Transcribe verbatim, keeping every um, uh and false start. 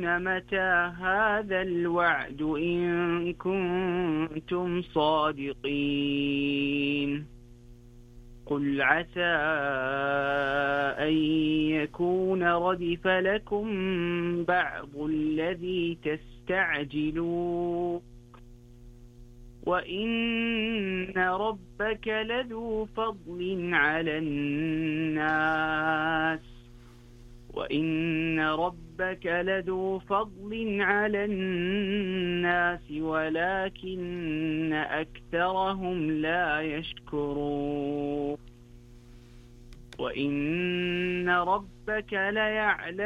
متى هذا الوعد إن كنتم صادقين قل عسى أن يكون ردف لكم بعض الذي تستعجلون وإن ربك لذو فضل على الناس وإن ربك لذو فضل على الناس ولكن أكثرهم لا يشكرون وإن ربك ليعلم